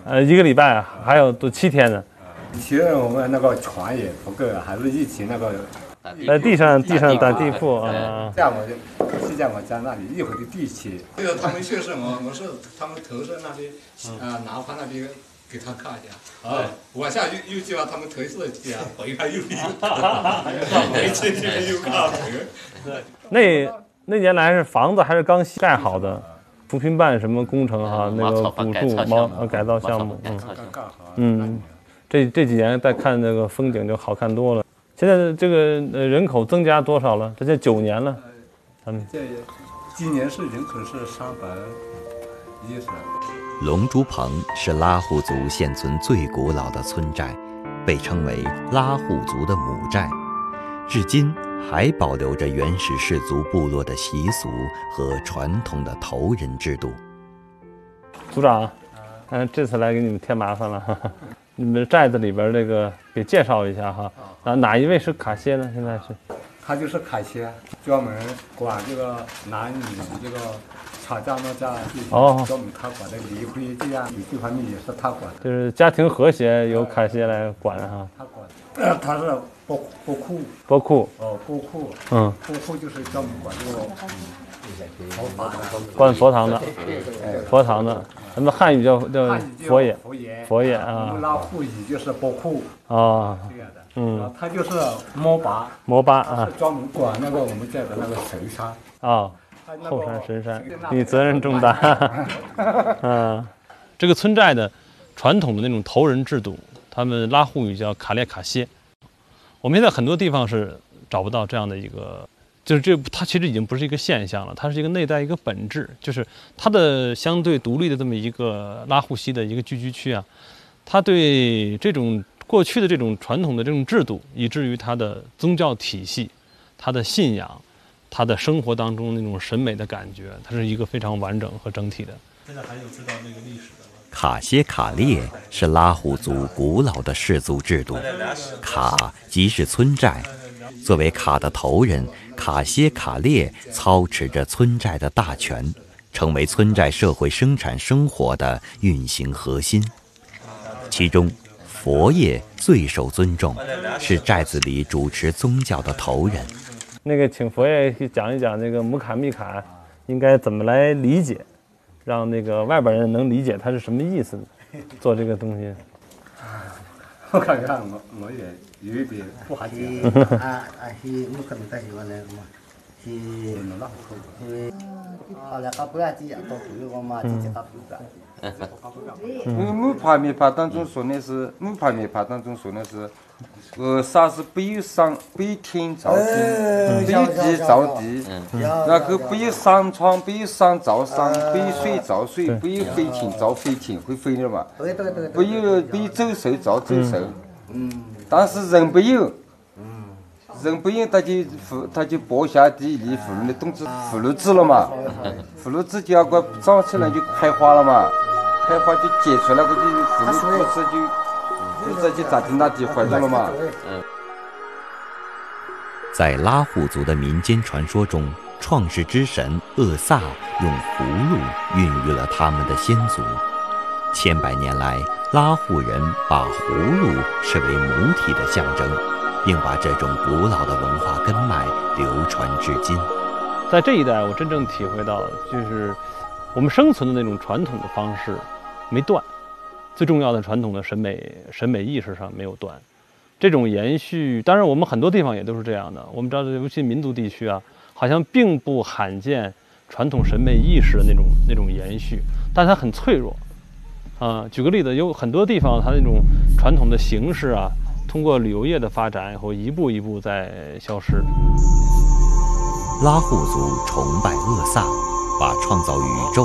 1个礼拜，还有都7天呢。 以前我们那个船也不够，还是一起那个在地上打地铺啊。 在我家那里一会儿的地契。 这个他们去世，我是他们投射那里拿回那里给他看一下。啊，往下又叫他们投射去啊，回来又回去又看。 那年来是房子还是刚盖好的，扶贫办什么工程哈，那个补助改造项目，这几年再看那个风景就好看多了。现在这个人口增加多少了？这就9年了，他们今年是人口是310。 龙珠棚是拉祜族现存最古老的村寨，被称为拉祜族的母寨，至今还保留着原始氏族部落的习俗和传统的头人制度。 组长，这次来给你们添麻烦了，你们寨子里边这个给介绍一下哈。哪一位是卡歇呢？现在是？ 他就是卡歇，专门管这个男女这个吵架闹架这些，专门他管的离婚这样这方面也是他管的。 就是家庭和谐由卡歇来管哈。 他管，他是波库。波库就是专门管这个管佛堂的，佛堂的，咱们汉语叫佛爷啊。 我们拉祜语就是波库啊。 这样的，他就是摩巴啊，专门管那个我们这的那个神山啊。后山神山，你责任重大。这个村寨的传统的那种头人制度，他们拉祜语叫卡列卡歇。我们现在很多地方是找不到这样的一个，就是它其实已经不是一个现象了，它是一个内在一个本质，就是它的相对独立的这么一个拉祜西的一个聚居区啊，它对这种过去的这种传统的这种制度，以至于它的宗教体系、它的信仰。他的生活当中那种审美的感觉，它是一个非常完整和整体的。现在还有知道那个历史的吗？ 卡歇卡列是拉祜族古老的氏族制度，卡即是村寨，作为卡的头人，卡歇卡列操持着村寨的大权，成为村寨社会生产生活的运行核心。其中，佛爷最受尊重，是寨子里主持宗教的头人。 那个请佛爷讲一讲那个姆卡密卡应该怎么来理解，让那个外边人能理解它是什么意思，做这个东西。 我看看我也有一点不好讲。 木帕米帕当中说的是啥是北上北天朝天，北地朝地，然后北上床北上朝上，北水朝水，北飞天朝飞天，会飞的嘛？北走兽朝走兽，但是人不有。人不用，他就播下地里葫芦的种子，葫芦籽了嘛，葫芦籽就要个长起来就开花了嘛，开花就结出来，个就葫芦籽就咋地那地坏掉了嘛。 在拉祜族的民间传说中，创世之神厄萨用葫芦孕育了他们的先祖。千百年来，拉祜人把葫芦视为母体的象征。并把这种古老的文化根脉流传至今。 在这一代，我真正体会到，就是我们生存的那种传统的方式没断，最重要的传统的审美意识上没有断。这种延续，当然我们很多地方也都是这样的。我们知道，尤其民族地区啊，好像并不罕见传统审美意识的那种延续，但它很脆弱。举个例子，有很多地方它那种传统的形式啊。通过旅游业的发展以后，一步一步在消失。 拉祜族崇拜厄萨，把创造宇宙